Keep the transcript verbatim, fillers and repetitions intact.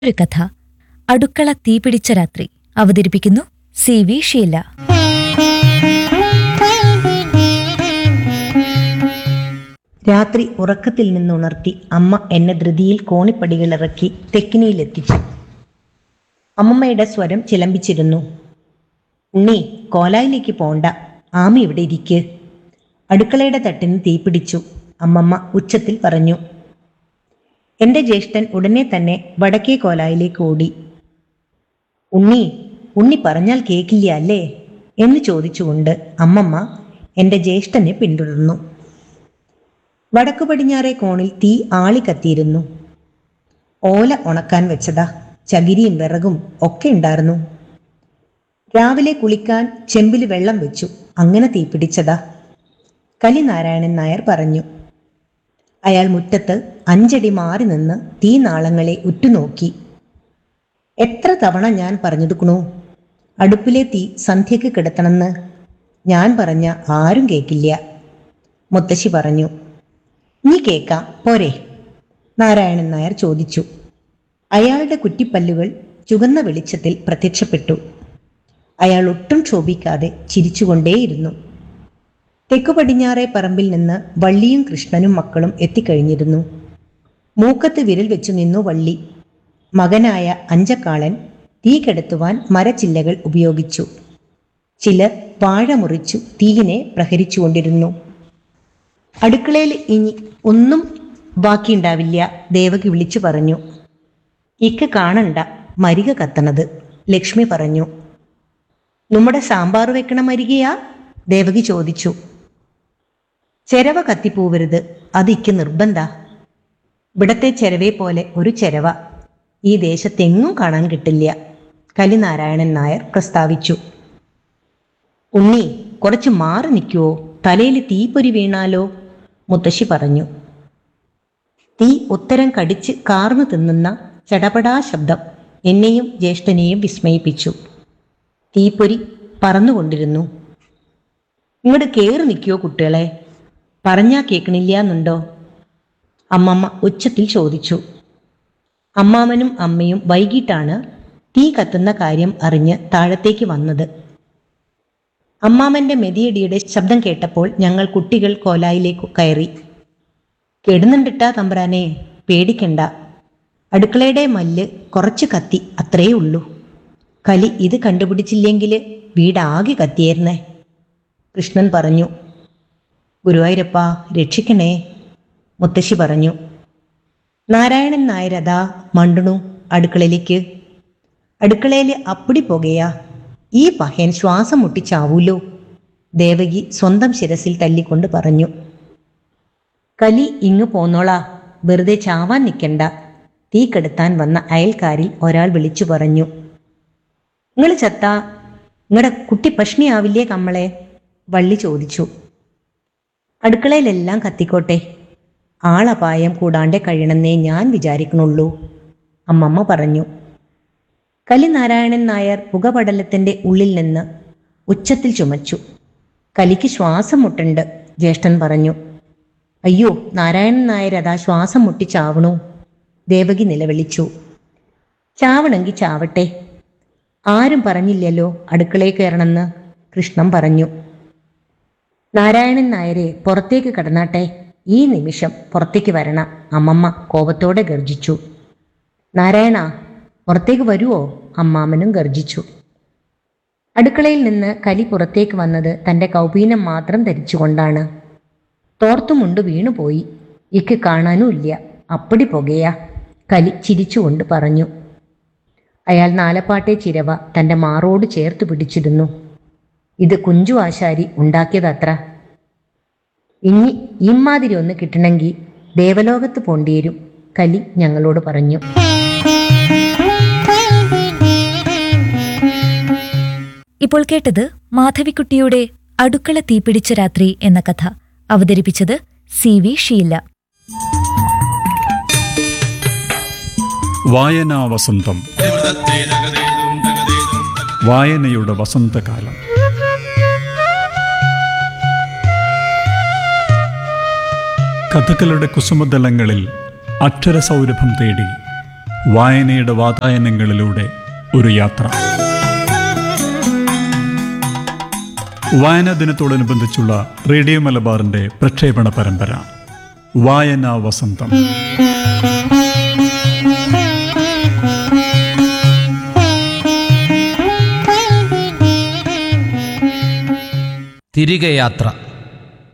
ഒരു കഥ അടുക്കള തീപിടിച്ച രാത്രി. അവതരിപ്പിക്കുന്നു സി വി ഷീല. രാത്രി ഉറക്കത്തിൽ നിന്നുണർത്തി അമ്മ എന്നെ ധൃതിയിൽ കോണിപ്പടികളിറക്കി തെക്കിനിയിലെത്തിച്ചു. അമ്മമ്മയുടെ സ്വരം ചിലമ്പിച്ചിരുന്നു. ഉണ്ണി, കോലായിലേക്ക് പോണ്ട, ആമി ഇവിടെ ഇരിക്ക്. അടുക്കളയുടെ തട്ടിന് തീപിടിച്ചു, അമ്മമ്മ ഉച്ചത്തിൽ പറഞ്ഞു. എൻ്റെ ജ്യേഷ്ഠൻ ഉടനെ തന്നെ വടക്കേ കോലായിലേക്ക് ഓടി. ഉണ്ണി, ഉണ്ണി പറഞ്ഞാൽ കേൾക്കില്ല അല്ലേ എന്ന് ചോദിച്ചുകൊണ്ട് അമ്മമ്മ എൻ്റെ ജ്യേഷ്ഠനെ പിന്തുടർന്നു. വടക്കു പടിഞ്ഞാറേ കോണിൽ തീ ആളിക്കത്തിയിരുന്നു. ഓല ഉണക്കാൻ വെച്ചതാ, ചകിരിയും വിറകും ഒക്കെ ഉണ്ടായിരുന്നു. രാവിലെ കുളിക്കാൻ ചെമ്പിൽ വെള്ളം വെച്ചു, അങ്ങനെ തീപിടിച്ചതാ, കലിനാരായണൻ നായർ പറഞ്ഞു. അയാൾ മുറ്റത്ത് അഞ്ചടി മാറി നിന്ന് തീനാളങ്ങളെ ഉറ്റുനോക്കി. എത്ര തവണ ഞാൻ പറഞ്ഞെടുക്കണു, അടുപ്പിലെ തീ സന്ധ്യക്ക് കിടത്തണമെന്ന്. ഞാൻ പറഞ്ഞ ആരും കേൾക്കില്ല. മുത്തശ്ശി പറഞ്ഞു. നീ കേൾക്കാം പോരെ? നാരായണൻ നായർ ചോദിച്ചു. അയാളുടെ കുറ്റിപ്പല്ലുകൾ ചുവന്ന വെളിച്ചത്തിൽ പ്രത്യക്ഷപ്പെട്ടു. അയാൾ ഒട്ടും ക്ഷോഭിക്കാതെ ചിരിച്ചുകൊണ്ടേയിരുന്നു. തെക്കു പടിഞ്ഞാറേ പറമ്പിൽ നിന്ന് വള്ളിയും കൃഷ്ണനും മക്കളും എത്തിക്കഴിഞ്ഞിരുന്നു. മൂക്കത്ത് വിരൽ വെച്ചു നിന്നു വള്ളി. മകനായ അഞ്ചക്കാളൻ തീ കെടുത്തുവാൻ മരച്ചില്ലകൾ ഉപയോഗിച്ചു. ചിലർ വാഴ മുറിച്ചു തീയിനെ പ്രഹരിച്ചുകൊണ്ടിരുന്നു. അടുക്കളയിൽ ഇനി ഒന്നും ബാക്കിയുണ്ടാവില്ല, ദേവകി വിളിച്ചു പറഞ്ഞു. ഇക്ക് കാണണ്ട മരിക കത്തണത്, ലക്ഷ്മി പറഞ്ഞു. നമ്മുടെ സാമ്പാർ വെക്കണ മരികയാ? ദേവകി ചോദിച്ചു. ചെരവ കത്തിപ്പോവരുത്, അത് ഇക്ക് നിർബന്ധ. ഇവിടത്തെ ചെരവെ പോലെ ഒരു ചെരവ ഈ ദേശത്തെങ്ങും കാണാൻ കിട്ടില്ല, കലിനാരായണൻ നായർ പ്രസ്താവിച്ചു. ഉണ്ണി, കുറച്ച് മാറി നിൽക്കുവോ, തലയിൽ തീപ്പൊരി വീണാലോ, മുത്തശ്ശി പറഞ്ഞു. തീ ഉത്തരം കടിച്ച് കാർന്നു തിന്നുന്ന ചടപടാ ശബ്ദം എന്നെയും ജ്യേഷ്ഠനെയും വിസ്മയിപ്പിച്ചു. തീപ്പൊരി പറന്നുകൊണ്ടിരുന്നു. ഇങ്ങോട്ട് കയറി നിൽക്കുവോ കുട്ടികളെ, പറഞ്ഞാ കേൾക്കണില്ല എന്നുണ്ടോ? അമ്മമ്മ ഉച്ചത്തിൽ ചോദിച്ചു. അമ്മാമനും അമ്മയും വൈകിട്ടാണ് തീ കത്തുന്ന കാര്യം അറിഞ്ഞ് താഴത്തേക്ക് വന്നത്. അമ്മാമന്റെ മെതിയടിയുടെ ശബ്ദം കേട്ടപ്പോൾ ഞങ്ങൾ കുട്ടികൾ കോലായിലേക്ക് കയറി. കെടുന്നുണ്ടിട്ടാ തമ്പ്രാനെ, പേടിക്കണ്ട, അടുക്കളയുടെ മല്ല് കുറച്ച് കത്തി, അത്രയേ ഉള്ളൂ. കലി ഇത് കണ്ടുപിടിച്ചില്ലെങ്കിൽ വീടാകെ കത്തിയേരുന്നേ, കൃഷ്ണൻ പറഞ്ഞു. ഗുരുവായൂരപ്പ രക്ഷിക്കണേ, മുത്തശ്ശി പറഞ്ഞു. നാരായണൻ നായർ അതാ മണ്ടണു അടുക്കളയിലേക്ക്. അടുക്കളയിൽ അപ്പടി പോകുകയാ, ഈ പഹയൻ ശ്വാസം മുട്ടിച്ചാവൂലോ, ദേവകി സ്വന്തം ശിരസിൽ തല്ലിക്കൊണ്ട് പറഞ്ഞു. കലി ഇങ്ങു പോന്നോളാ, വെറുതെ ചാവാൻ നിൽക്കണ്ട, തീ കെടുത്താൻ വന്ന അയൽക്കാരിൽ ഒരാൾ വിളിച്ചു പറഞ്ഞു. നിങ്ങൾ ചത്താ നിങ്ങളുടെ കുട്ടി പഷ്ണിയാവില്ലേ കമ്മളെ, വള്ളി ചോദിച്ചു. അടുക്കളയിലെല്ലാം കത്തിക്കോട്ടെ, ആളപായം കൂടാണ്ടെ കഴിയണമെന്നേ ഞാൻ വിചാരിക്കണുള്ളൂ, അമ്മമ്മ പറഞ്ഞു. കലിനാരായണൻ നായർ പുകപടലത്തിന്റെ ഉള്ളിൽ നിന്ന് ഉച്ചത്തിൽ ചുമച്ചു. കലിക്ക് ശ്വാസം മുട്ടുണ്ട്, ജ്യേഷ്ഠൻ പറഞ്ഞു. അയ്യോ, നാരായണൻ നായർ അതാ ശ്വാസം മുട്ടി ചാവണു, ദേവകി നിലവിളിച്ചു. ചാവണമെങ്കിൽ ചാവട്ടെ, ആരും പറഞ്ഞില്ലല്ലോ അടുക്കളയിൽ കയറണമെന്ന്, കൃഷ്ണൻ പറഞ്ഞു. നാരായണൻ നായരെ പുറത്തേക്ക് കടന്നാട്ടെ, ഈ നിമിഷം പുറത്തേക്ക് വരണം, അമ്മമ്മ കോപത്തോടെ ഗർജിച്ചു. നാരായണ പുറത്തേക്ക് വരുവോ, അമ്മാമനും ഗർജിച്ചു. അടുക്കളയിൽ നിന്ന് കലി പുറത്തേക്ക് വന്നത് തൻ്റെ കൗപീനം മാത്രം ധരിച്ചുകൊണ്ടാണ്. തോർത്തുമുണ്ട് വീണുപോയി, ഇക്ക് കാണാനുമില്ല, അപ്പടി പുകയാ, കലി ചിരിച്ചുകൊണ്ട് പറഞ്ഞു. അയാൾ നാലപ്പാട്ടെ ചിരവ തൻ്റെ മാറോട് ചേർത്ത് പിടിച്ചിരുന്നു. ഇത് കുഞ്ചു ആശാരി ഉണ്ടാക്കിയതത്ര. ഇനി ഇമ്മാതിരി ഒന്ന് കിട്ടണമെങ്കിൽ ദേവലോകത്ത് പോണ്ടിയേരും, കലി ഞങ്ങളോട് പറഞ്ഞു. ഇപ്പോൾ കേട്ടത് മാധവിക്കുട്ടിയുടെ അടുക്കള തീപിടിച്ച രാത്രി എന്ന കഥ. അവതരിപ്പിച്ചത് സി വി ഷീല. വായനാ വസന്തം, വായനയുടെ വസന്തകാലം. കഥകളുടെ കുസുമതലങ്ങളിൽ അക്ഷരസൗരഭം തേടി വായനയുടെ വാതായനങ്ങളിലൂടെ ഒരു യാത്ര. വായനാ ദിനത്തോടനുബന്ധിച്ചുള്ള റേഡിയോ മലബാറിന്റെ പ്രക്ഷേപണ പരമ്പര വായനാ വസന്തം. തിരികെ യാത്ര.